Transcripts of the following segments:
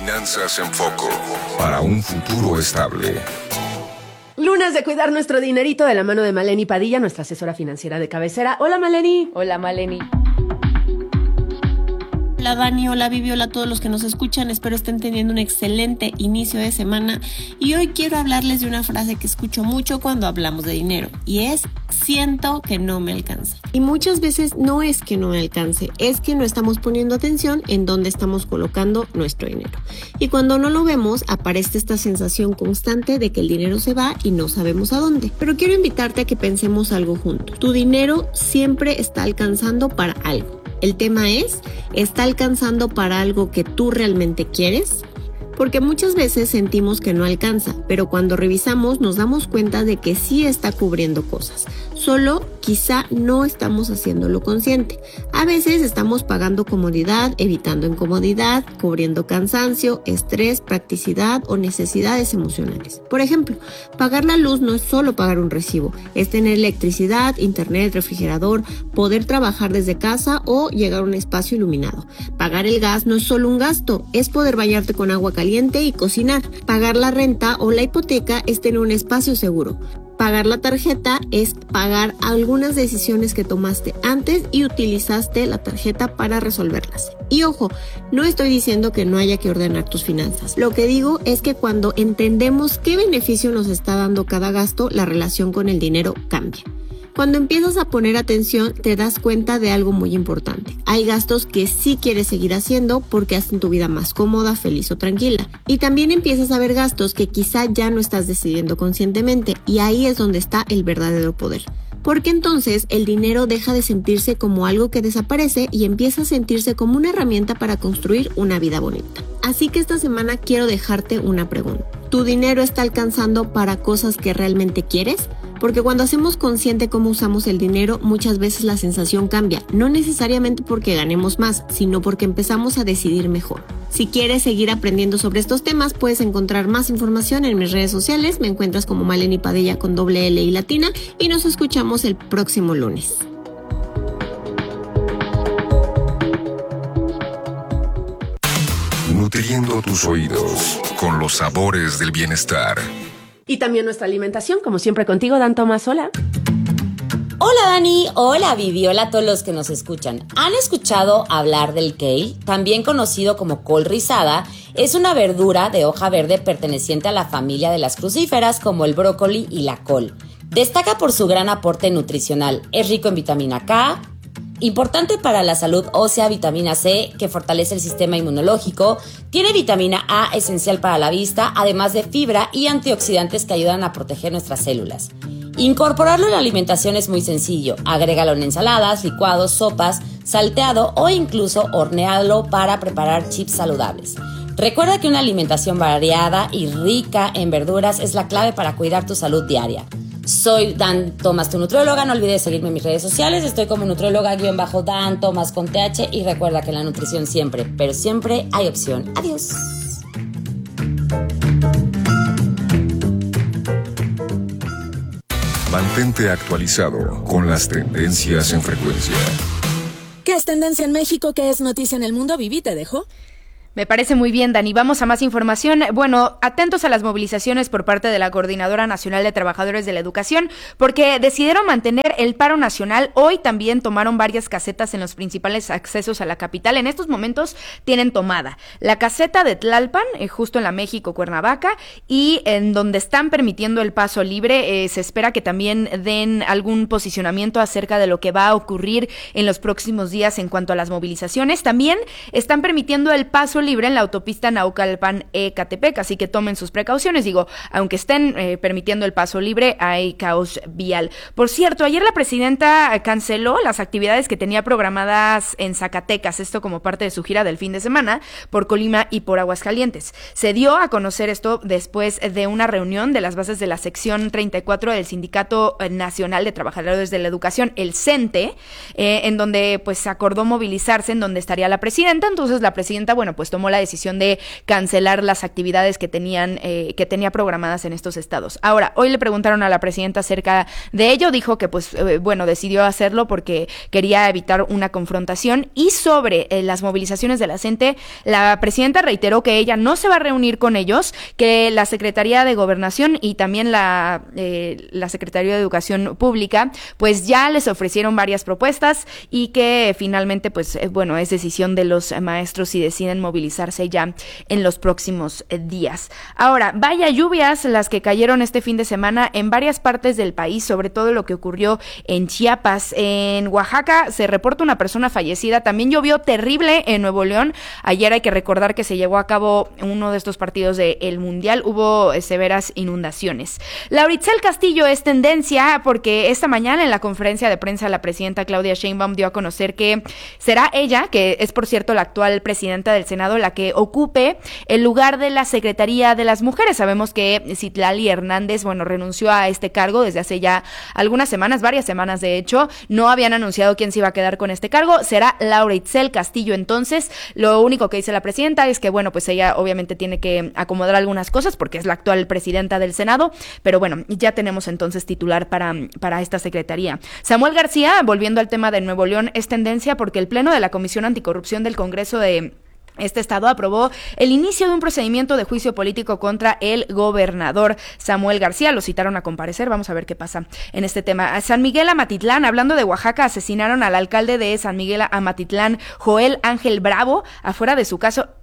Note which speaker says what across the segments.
Speaker 1: Finanzas en Foco, para un futuro estable.
Speaker 2: Lunes de cuidar nuestro dinerito de la mano de Maleni Padilla, nuestra asesora financiera de cabecera. Hola, Maleni.
Speaker 3: Hola, Maleni.
Speaker 4: Hola Dani, hola Vivi, hola a todos los que nos escuchan, espero estén teniendo un excelente inicio de semana y hoy quiero hablarles de una frase que escucho mucho cuando hablamos de dinero y es: siento que no me alcanza. Y muchas veces no es que no me alcance, es que no estamos poniendo atención en dónde estamos colocando nuestro dinero. Y cuando no lo vemos, aparece esta sensación constante de que el dinero se va y no sabemos a dónde. Pero quiero invitarte a que pensemos algo juntos. Tu dinero siempre está alcanzando para algo. El tema es, ¿está alcanzando para algo que tú realmente quieres? Porque muchas veces sentimos que no alcanza, pero cuando revisamos nos damos cuenta de que sí está cubriendo cosas. Solo quizá no estamos haciéndolo consciente. A veces estamos pagando comodidad, evitando incomodidad, cubriendo cansancio, estrés, practicidad o necesidades emocionales. Por ejemplo, pagar la luz no es solo pagar un recibo, es tener electricidad, internet, refrigerador, poder trabajar desde casa o llegar a un espacio iluminado. Pagar el gas no es solo un gasto, es poder bañarte con agua caliente y cocinar. Pagar la renta o la hipoteca es tener un espacio seguro. Pagar la tarjeta es pagar algunas decisiones que tomaste antes y utilizaste la tarjeta para resolverlas. Y ojo, no estoy diciendo que no haya que ordenar tus finanzas. Lo que digo es que cuando entendemos qué beneficio nos está dando cada gasto, la relación con el dinero cambia. Cuando empiezas a poner atención, te das cuenta de algo muy importante. Hay gastos que sí quieres seguir haciendo porque hacen tu vida más cómoda, feliz o tranquila. Y también empiezas a ver gastos que quizá ya no estás decidiendo conscientemente, y ahí es donde está el verdadero poder. Porque entonces el dinero deja de sentirse como algo que desaparece y empieza a sentirse como una herramienta para construir una vida bonita. Así que esta semana quiero dejarte una pregunta. ¿Tu dinero está alcanzando para cosas que realmente quieres? Porque cuando hacemos consciente cómo usamos el dinero, muchas veces la sensación cambia, no necesariamente porque ganemos más, sino porque empezamos a decidir mejor. Si quieres seguir aprendiendo sobre estos temas, puedes encontrar más información en mis redes sociales. Me encuentras como Maleni Padilla con doble L y latina, y nos escuchamos el próximo lunes.
Speaker 1: Nutriendo tus oídos con los sabores del bienestar.
Speaker 2: Y también nuestra alimentación, como siempre contigo, Dan Tomás. Hola.
Speaker 3: Hola Dani, hola Vivi, hola a todos los que nos escuchan. ¿Han escuchado hablar del kale? También conocido como col rizada, es una verdura de hoja verde perteneciente a la familia de las crucíferas como el brócoli y la col. Destaca por su gran aporte nutricional, es rico en vitamina K, importante para la salud ósea, vitamina C, que fortalece el sistema inmunológico, tiene vitamina A, esencial para la vista, además de fibra y antioxidantes que ayudan a proteger nuestras células. Incorporarlo en la alimentación es muy sencillo. Agrégalo en ensaladas, licuados, sopas, salteado o incluso hornealo para preparar chips saludables. Recuerda que una alimentación variada y rica en verduras es la clave para cuidar tu salud diaria. Soy Dan Tomás, tu nutrióloga. No olvides seguirme en mis redes sociales. Estoy como nutrióloga-Dan Tomás con TH. Y recuerda que en la nutrición siempre, pero siempre hay opción. Adiós.
Speaker 1: Mantente actualizado con las tendencias en frecuencia.
Speaker 5: ¿Qué es tendencia en México? ¿Qué es noticia en el mundo? Vivi, ¿te dejo?
Speaker 6: Me parece muy bien, Dani. Vamos a más información. Bueno, atentos a las movilizaciones por parte de la Coordinadora Nacional de Trabajadores de la Educación, porque decidieron mantener el paro nacional. Hoy también tomaron varias casetas en los principales accesos a la capital. En estos momentos tienen tomada la caseta de Tlalpan, justo en la México-Cuernavaca, y en donde están permitiendo el paso libre. Se espera que también den algún posicionamiento acerca de lo que va a ocurrir en los próximos días en cuanto a las movilizaciones. También están permitiendo el paso libre en la autopista Naucalpan-Ecatepec, así que tomen sus precauciones. Digo, aunque estén permitiendo el paso libre, hay caos vial. Por cierto, ayer la presidenta canceló las actividades que tenía programadas en Zacatecas, esto como parte de su gira del fin de semana por Colima y por Aguascalientes. Se dio a conocer esto después de una reunión de las bases de la sección 34 del Sindicato Nacional de Trabajadores de la Educación, el CENTE, en donde pues acordó movilizarse, en donde estaría la presidenta. Entonces la presidenta, bueno, pues tomó la decisión de cancelar las actividades que tenía programadas en estos estados. Ahora, hoy le preguntaron a la presidenta acerca de ello, dijo que decidió hacerlo porque quería evitar una confrontación. Y sobre las movilizaciones de la CENTE, la presidenta reiteró que ella no se va a reunir con ellos, que la Secretaría de Gobernación y también la Secretaría de Educación Pública pues ya les ofrecieron varias propuestas y que finalmente es decisión de los maestros si deciden movilizarse ya en los próximos días. Ahora, vaya lluvias las que cayeron este fin de semana en varias partes del país, sobre todo lo que ocurrió en Chiapas. En Oaxaca se reporta una persona fallecida, también llovió terrible en Nuevo León. Ayer hay que recordar que se llevó a cabo uno de estos partidos del Mundial, hubo severas inundaciones. Laura Itzel Castillo es tendencia porque esta mañana en la conferencia de prensa la presidenta Claudia Sheinbaum dio a conocer que será ella, que es por cierto la actual presidenta del Senado, la que ocupe el lugar de la Secretaría de las Mujeres. Sabemos que Citlali Hernández, renunció a este cargo desde hace ya algunas semanas, varias semanas de hecho, no habían anunciado quién se iba a quedar con este cargo, será Laura Itzel Castillo entonces. Lo único que dice la presidenta es que ella obviamente tiene que acomodar algunas cosas porque es la actual presidenta del Senado, pero ya tenemos entonces titular para esta secretaría. Samuel García, volviendo al tema de Nuevo León, es tendencia porque el Pleno de la Comisión Anticorrupción del Congreso de este estado aprobó el inicio de un procedimiento de juicio político contra el gobernador Samuel García. Lo citaron a comparecer. Vamos a ver qué pasa en este tema. San Miguel Amatitlán, hablando de Oaxaca, asesinaron al alcalde de San Miguel Amatitlán, Joel Ángel Bravo, afuera de su casa,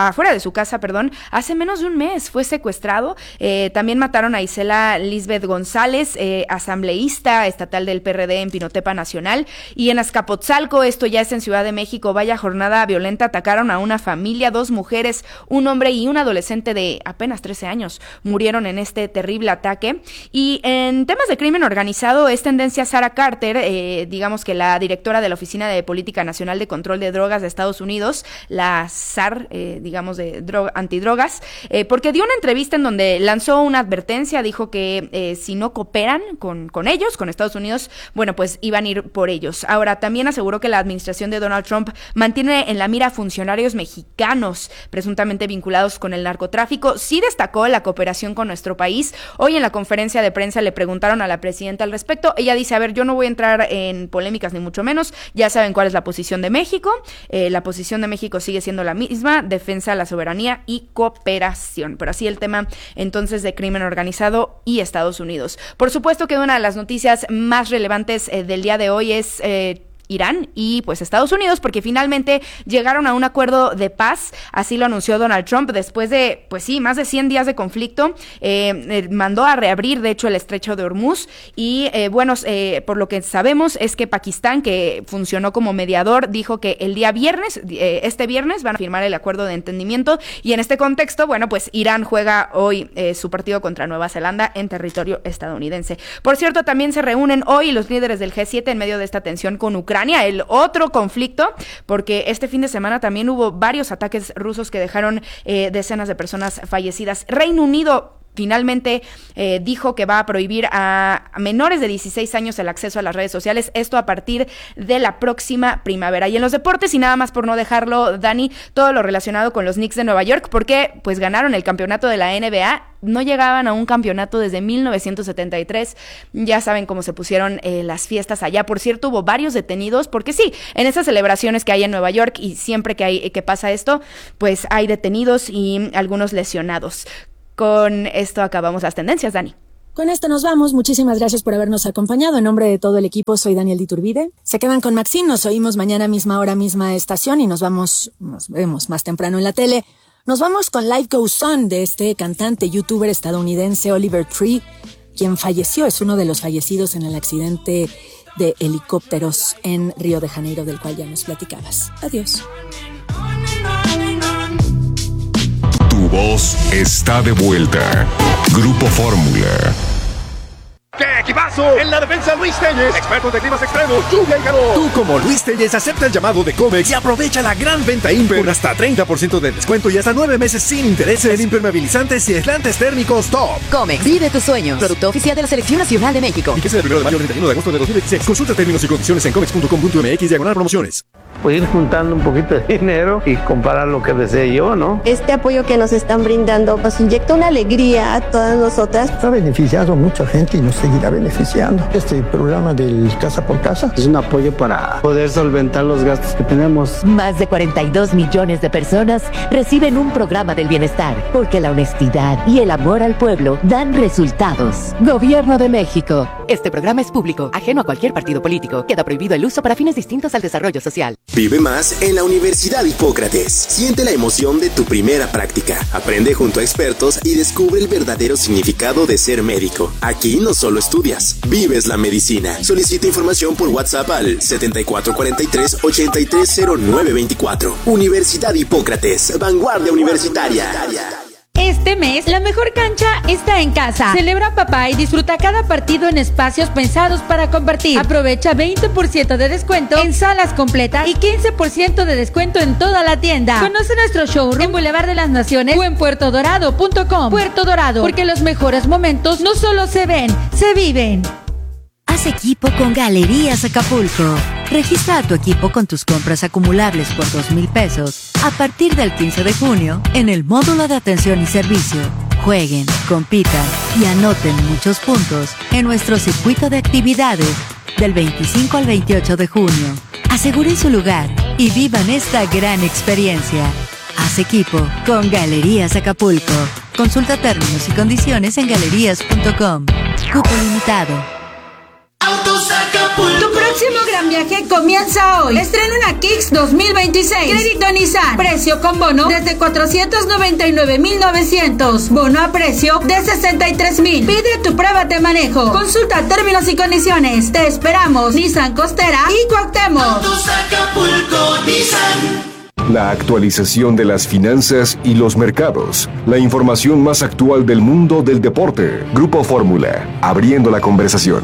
Speaker 6: hace menos de un mes fue secuestrado. También mataron a Isela Lisbeth González, asambleísta estatal del PRD en Pinotepa Nacional. Y en Azcapotzalco, esto ya es en Ciudad de México, vaya jornada violenta, atacaron a una familia, 2 mujeres, un hombre y un adolescente de apenas 13 años murieron en este terrible ataque. Y en temas de crimen organizado es tendencia Sarah Carter, digamos que la directora de la Oficina de Política Nacional de Control de Drogas de Estados Unidos, la SAR, de antidrogas, porque dio una entrevista en donde lanzó una advertencia, dijo que si no cooperan con ellos, con Estados Unidos, iban a ir por ellos. Ahora, también aseguró que la administración de Donald Trump mantiene en la mira a funcionarios mexicanos presuntamente vinculados con el narcotráfico. Sí destacó la cooperación con nuestro país. Hoy en la conferencia de prensa le preguntaron a la presidenta al respecto. Ella dice, yo no voy a entrar en polémicas ni mucho menos, ya saben cuál es la posición de México. La posición de México sigue siendo la misma, defensa a la soberanía y cooperación. Pero así el tema entonces de crimen organizado y Estados Unidos. Por supuesto que una de las noticias más relevantes del día de hoy es Irán y Estados Unidos, porque finalmente llegaron a un acuerdo de paz, así lo anunció Donald Trump después de, más de 100 días de conflicto. Mandó a reabrir, de hecho, el estrecho de Hormuz y, por lo que sabemos es que Pakistán, que funcionó como mediador, dijo que el día viernes, este viernes, van a firmar el acuerdo de entendimiento y en este contexto, Irán juega hoy su partido contra Nueva Zelanda en territorio estadounidense. Por cierto, también se reúnen hoy los líderes del G7 en medio de esta tensión con Ucrania, el otro conflicto, porque este fin de semana también hubo varios ataques rusos que dejaron decenas de personas fallecidas. Reino Unido finalmente dijo que va a prohibir a menores de 16 años el acceso a las redes sociales, esto a partir de la próxima primavera. Y en los deportes, y nada más por no dejarlo, Dani, todo lo relacionado con los Knicks de Nueva York, porque ganaron el campeonato de la NBA, no llegaban a un campeonato desde 1973, ya saben cómo se pusieron las fiestas allá. Por cierto, hubo varios detenidos, porque sí, en esas celebraciones que hay en Nueva York, y siempre que pasa esto, hay detenidos y algunos lesionados. Con esto acabamos las tendencias, Dani.
Speaker 5: Con esto nos vamos. Muchísimas gracias por habernos acompañado. En nombre de todo el equipo, soy Daniel Diturbide. Se quedan con Maxine. Nos oímos mañana misma hora, misma estación y nos vemos más temprano en la tele. Nos vamos con Life Goes On de este cantante, youtuber estadounidense Oliver Tree, quien falleció. Es uno de los fallecidos en el accidente de helicópteros en Río de Janeiro, del cual ya nos platicabas. Adiós.
Speaker 1: Tu voz está de vuelta. Grupo Fórmula.
Speaker 7: ¡Qué equipazo! En la defensa, Luis Telles, expertos de climas extremos, lluvia y calor. Tú, como Luis Telles, acepta el llamado de Comex y aprovecha la gran venta Imper con hasta 30% de descuento y hasta 9 meses sin intereses en impermeabilizantes y aislantes térmicos top.
Speaker 8: Comex, vive tus sueños. Producto oficial de la Selección Nacional de México.
Speaker 7: Y que sea del 1 de mayo al 31 de agosto de 2016. Consulta términos y condiciones en comex.com.mx/promociones.
Speaker 9: pues ir juntando un poquito de dinero y comprar lo que desee yo, ¿no?
Speaker 10: Este apoyo que nos están brindando nos inyecta una alegría a todas nosotras.
Speaker 11: Ha beneficiado a mucha gente y nos seguirá beneficiando. Este programa del Casa por Casa
Speaker 9: es un apoyo para poder solventar los gastos que tenemos.
Speaker 8: Más de 42 millones de personas reciben un programa del bienestar, porque la honestidad y el amor al pueblo dan resultados. Gobierno de México. Este programa es público, ajeno a cualquier partido político. Queda prohibido el uso para fines distintos al desarrollo social.
Speaker 12: Vive más en la Universidad Hipócrates. Siente la emoción de tu primera práctica. Aprende junto a expertos y descubre el verdadero significado de ser médico. Aquí no solo estudias, vives la medicina. Solicita información por WhatsApp al 7443-830924. Universidad Hipócrates, vanguardia universitaria.
Speaker 13: Este mes, la mejor cancha está en casa. Celebra papá y disfruta cada partido en espacios pensados para compartir. Aprovecha 20% de descuento en salas completas y 15% de descuento en toda la tienda. Conoce nuestro showroom en Boulevard de las Naciones o en puertodorado.com. Puerto Dorado, porque los mejores momentos no solo se ven, se viven.
Speaker 14: Haz equipo con Galerías Acapulco. Registra a tu equipo con tus compras acumulables por 2,000 pesos a partir del 15 de junio en el módulo de atención y servicio. Jueguen, compitan y anoten muchos puntos en nuestro circuito de actividades del 25 al 28 de junio. Aseguren su lugar y vivan esta gran experiencia. Haz equipo con Galerías Acapulco. Consulta términos y condiciones en galerías.com. Cupo limitado.
Speaker 13: Tu próximo gran viaje comienza hoy. Estrena una Kicks 2026. Crédito Nissan. Precio con bono desde 499,900. Bono a precio de 63,000. Pide tu prueba de manejo. Consulta términos y condiciones. Te esperamos. Nissan Costera y Cuauhtémoc.
Speaker 12: Autos Acapulco, Nissan.
Speaker 1: La actualización de las finanzas y los mercados. La información más actual del mundo del deporte. Grupo Fórmula. Abriendo la conversación.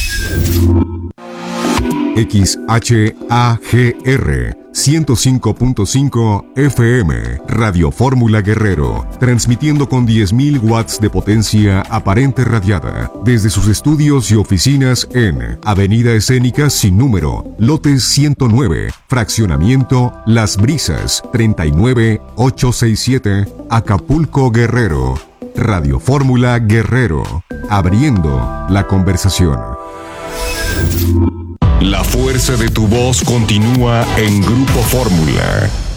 Speaker 15: XHAGR 105.5 FM, Radio Fórmula Guerrero, transmitiendo con 10.000 watts de potencia aparente radiada, desde sus estudios y oficinas en Avenida Escénica sin número, lote 109, fraccionamiento Las Brisas, 39867, Acapulco, Guerrero. Radio Fórmula Guerrero, abriendo la conversación.
Speaker 1: La fuerza de tu voz continúa en Grupo Fórmula.